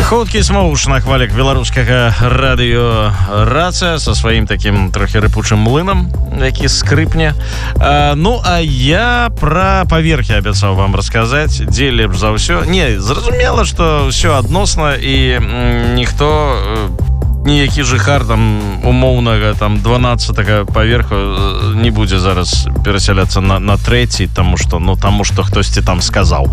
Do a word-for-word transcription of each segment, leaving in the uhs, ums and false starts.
Хуткі смоуш на хвалях беларускага радыё «Рацыя» со сваім таким трохі рыпучым млынам, які скрыпне. А, ну, а я пра паверхі абяцаў вам расказаць, дзе лепш за ўсё. Не, зразумела, што ўсё адносна, і м, ніхто... ніякі жыхар там умоўнага там дванаццатага паверху не будзе зараз перасяляцца на, на трэці, таму што ну таму што хтосьці там сказаў.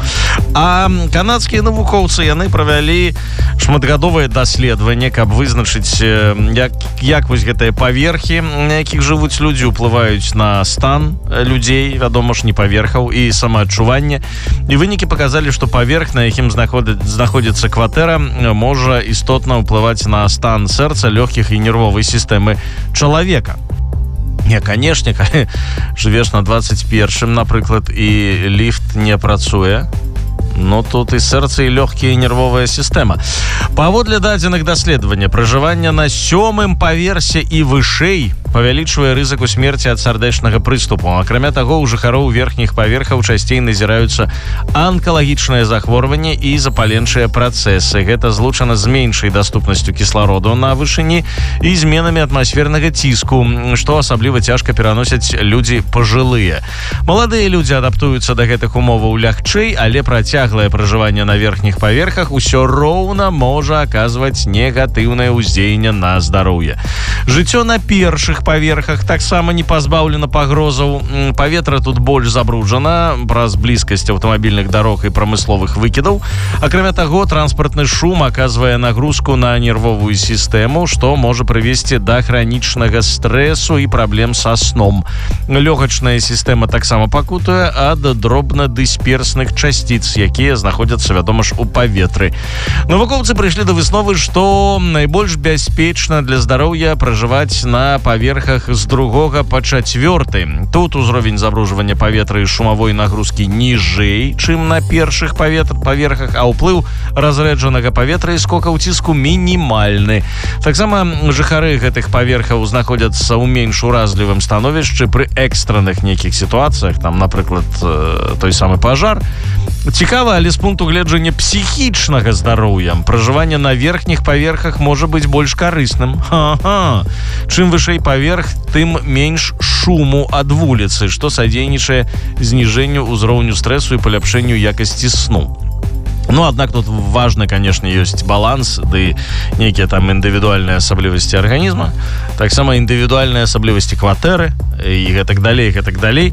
А канадскія навукоўцы яны правялі шматгадовае даследаванне, каб вызначыць, як, як вось гэтыя паверхі, на якіх жывуць людзі, уплываюць на стан людзей, вядома ж, не паверхаў, і самаадчуванне. І вынікі паказалі, што паверх, на якім знаходзіцца кватэра, можа істотна ўплываць на стан сэрца, лёгкіх і нервовай сістэмы чалавека. Не, канешне, калі жывеш на двадцать першым, напрыклад, і ліфт не працуе, ну тут і сэрца, і лёгкія, і нервовая сістэма. Паводле дадзеных даследавання, пражыванне на сёмым паверсе і вышэй павялічвае рызыку смерці ад сардэчнага прыступу. Акрамя таго, у жыхароў верхніх паверхаў часцей назіраюцца анкалагічныя захворванні і запаленчыя працэсы. Гэта злучана з меншай даступнасцю кіслароду на вышыні і зменамі атмасфернага ціску, што асабліва цяжка пераносяць людзі пажылыя. Маладыя людзі адаптуюцца да гэтых умоваў лягчэй, але працяглае пражыванне на верхніх паверхах усё роўна можа аказваць негатыўнае ўздзеянне на здароўе. Жыццё на першых паверхах таксама не пазбаўлена пагрозаў. Паветра тут больш забруджана праз блізкасць аўтамабільных дарог і прамысловых выкідаў. Акрамя таго, транспартны шум аказвае нагрузку на нервовую сістэму, што можа прывесці да хранічнага стрэсу і праблем са сном. Лёгачная сістэма таксама пакутуе ад дробна-дысперсных часціц, якія знаходзяцца, вядома ж, у паветры. Навукоўцы прыйшлі да высновы, што найбольш бяспечна для здароўя пражываць на паверхах з другога па чацвёрты. Тут узровень забруджвання паветра і шумавой нагрузкі ніжэй, чым на першых паветр, паверхах, а ўплыў разрэджанага паветра і скокаў ціску мінімальны. Таксама жыхары гэтых паверхаў знаходзяцца ў менш уразлівым становішчы пры экстранных нейкіх сітуацыях, там, напрыклад, той самы пажар. Цікава, але з пункту гледжання псіхічнага здароўя пражыванне на верхніх паверхах можа быць больш карысным. Ха-ха. Чым вышэй паверх, тым менш шуму ад вуліцы, што садзейнічае зніжэнню ўзроўню стрэсу і паляпшэнню якасці сну. Ну, аднак тут важны, канешне, ёсць баланс, ды нейкія там індывідуальныя асаблівасці арганізма, таксама індывідуальныя асаблівасці кватэры і гэтак далей, гэтак далей.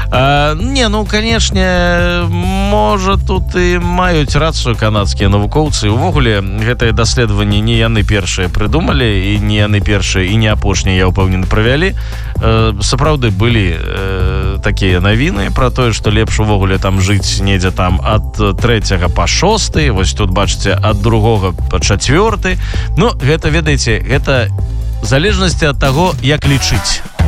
А, не, ну, канешне, можа, тут і маюць рацыю канадскія навукоўцы. Увогуле, гэтае даследаванне не яны першыя прыдумалі, і не яны першыя, і не апошнія, я ўпэўнены, правялі. Э, сапраўды былі э, такія навіны пра тое, што лепш увогуле там жыць недзе там ад трэцяга па шосты, вось тут бачыце ад другога па чацвёрты. Ну, гэта, ведаеце, гэта в залежнасці ад таго, як лічыць.